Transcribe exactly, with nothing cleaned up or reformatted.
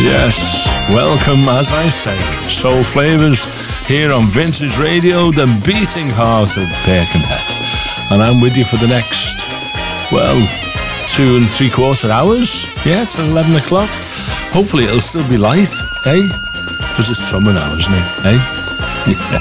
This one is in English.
Yes, welcome, as I say, Soul Flavours here on Vintage Radio, the beating heart of Birkenhead. And I'm with you for the next, well, two and three quarter hours. Yeah, it's eleven o'clock. Hopefully it'll still be light, eh? Because it's summer now, isn't it, eh? Yeah.